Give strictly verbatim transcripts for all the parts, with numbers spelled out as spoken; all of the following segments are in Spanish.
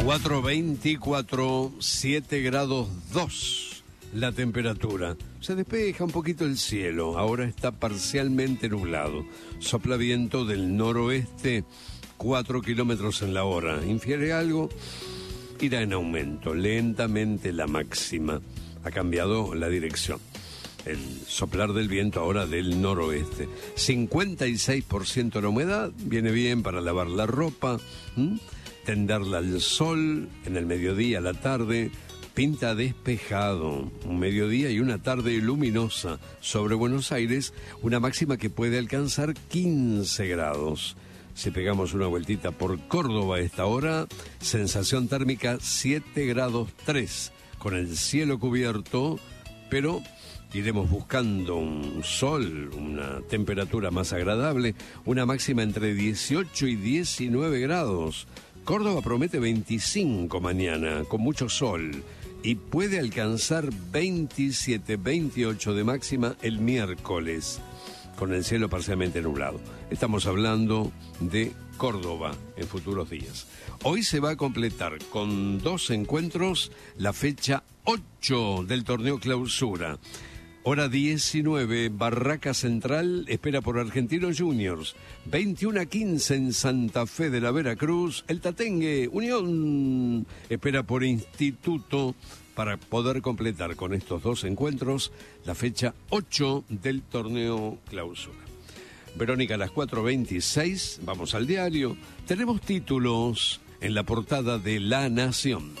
cuatro veinticuatro, siete grados dos la temperatura. Se despeja un poquito el cielo, ahora está parcialmente nublado. Sopla viento del noroeste, cuatro kilómetros en la hora. Infiere algo, irá en aumento, lentamente la máxima. Ha cambiado la dirección. El soplar del viento ahora del noroeste. cincuenta y seis por ciento la humedad, viene bien para lavar la ropa, ¿m? tenderla al sol en el mediodía, a la tarde. Pinta despejado, un mediodía y una tarde luminosa sobre Buenos Aires, una máxima que puede alcanzar quince grados. Si pegamos una vueltita por Córdoba a esta hora, sensación térmica siete grados tres, con el cielo cubierto, pero iremos buscando un sol, una temperatura más agradable, una máxima entre dieciocho y diecinueve grados. Córdoba promete veinticinco mañana, con mucho sol, y puede alcanzar veintisiete, veintiocho de máxima el miércoles, con el cielo parcialmente nublado. Estamos hablando de Córdoba en futuros días. Hoy se va a completar con dos encuentros la fecha ocho del torneo Clausura. Hora diecinueve, Barraca Central espera por Argentinos Juniors. veintiuno a quince en Santa Fe de la Veracruz. El Tatengue Unión espera por Instituto para poder completar con estos dos encuentros la fecha ocho del torneo Clausura. Verónica, a las cuatro veintiséis, vamos al diario. Tenemos títulos en la portada de La Nación.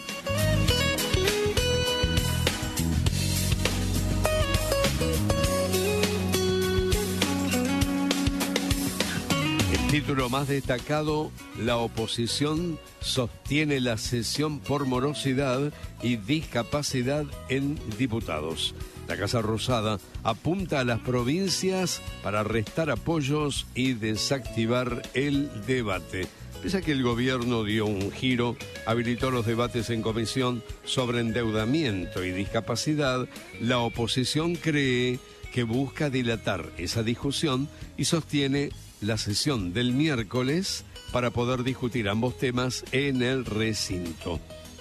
Título más destacado: la oposición sostiene la cesión por morosidad y discapacidad en diputados. La Casa Rosada apunta a las provincias para restar apoyos y desactivar el debate. Pese a que el gobierno dio un giro, habilitó los debates en comisión sobre endeudamiento y discapacidad, la oposición cree que busca dilatar esa discusión y sostiene la sesión del miércoles para poder discutir ambos temas en el recinto.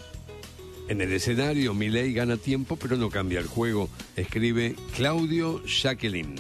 En el escenario, Milei gana tiempo, pero no cambia el juego, escribe Claudio Jacqueline.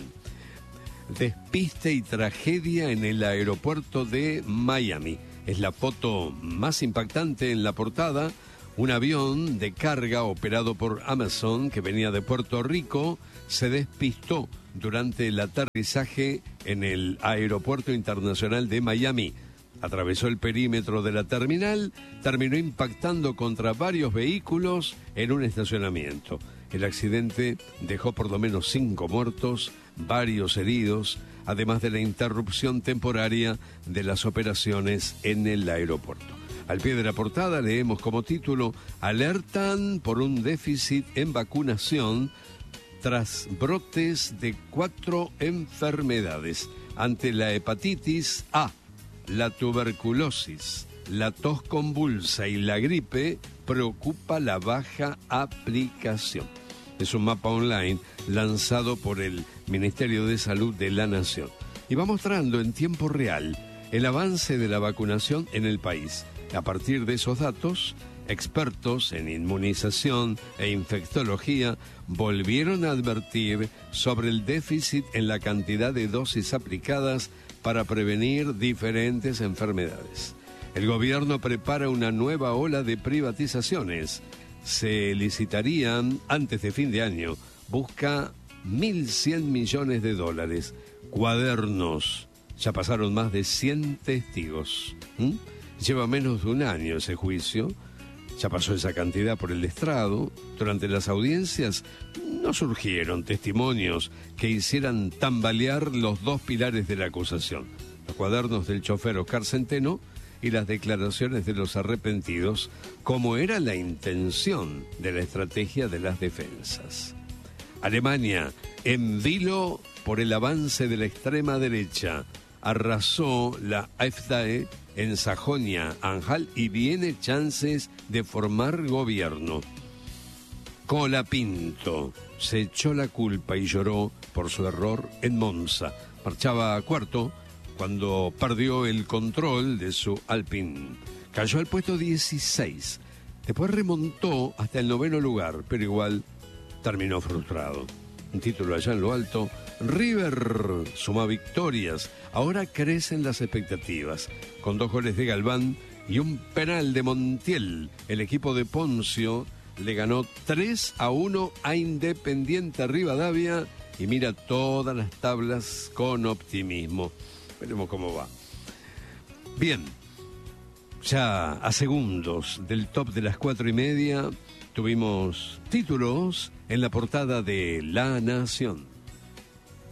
Despiste y tragedia en el aeropuerto de Miami. Es la foto más impactante en la portada. Un avión de carga operado por Amazon que venía de Puerto Rico se despistó durante el aterrizaje en el Aeropuerto Internacional de Miami. Atravesó el perímetro de la terminal, terminó impactando contra varios vehículos en un estacionamiento. El accidente dejó por lo menos cinco muertos, varios heridos, además de la interrupción temporaria de las operaciones en el aeropuerto. Al pie de la portada leemos como título: alertan por un déficit en vacunación tras brotes de cuatro enfermedades. Ante la hepatitis A, la tuberculosis, la tos convulsa y la gripe, preocupa la baja aplicación. Es un mapa online lanzado por el Ministerio de Salud de la Nación y va mostrando en tiempo real el avance de la vacunación en el país. A partir de esos datos, expertos en inmunización e infectología volvieron a advertir sobre el déficit en la cantidad de dosis aplicadas para prevenir diferentes enfermedades. El gobierno prepara una nueva ola de privatizaciones. Se licitarían antes de fin de año. Busca mil cien millones de dólares. Cuadernos. Ya pasaron más de cien testigos. ¿Mm? Lleva menos de un año ese juicio. Ya pasó esa cantidad por el estrado. Durante las audiencias no surgieron testimonios que hicieran tambalear los dos pilares de la acusación: los cuadernos del chofer Oscar Centeno y las declaraciones de los arrepentidos, como era la intención de la estrategia de las defensas. Alemania, en vilo por el avance de la extrema derecha, arrasó la AfD en Sajonia-Anhalt y viene chances de formar gobierno. Colapinto se echó la culpa y lloró por su error en Monza. Marchaba a cuarto cuando perdió el control de su Alpine. Cayó al puesto dieciséis. Después remontó hasta el noveno lugar, pero igual terminó frustrado. Un título allá en lo alto. River suma victorias. Ahora crecen las expectativas. Con dos goles de Galván y un penal de Montiel, el equipo de Poncio le ganó tres a uno a Independiente Rivadavia y mira todas las tablas con optimismo. Veremos cómo va. Bien, ya a segundos del top de las cuatro y media tuvimos títulos en la portada de La Nación.